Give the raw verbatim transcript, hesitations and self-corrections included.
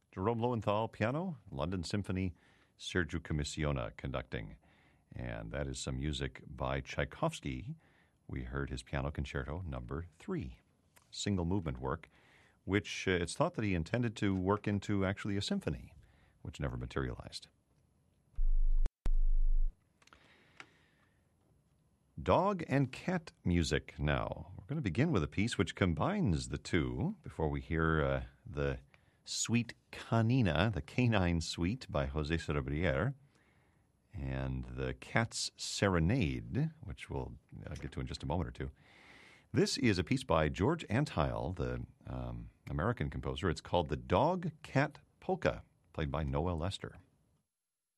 Jerome Lowenthal, piano. London Symphony, Sergiu Commissiona conducting. And that is some music by Tchaikovsky. We heard his Piano Concerto number three, single movement work, which uh, it's thought that he intended to work into actually a symphony, which never materialized. Dog and cat music now. We're going to begin with a piece which combines the two before we hear uh, the Suite Canina, the Canine Suite by Jose Cerebrier, and the Cat's Serenade, which we'll uh, get to in just a moment or two. This is a piece by George Antheil, the um, American composer. It's called The Dog Cat Polka, played by Noel Lester.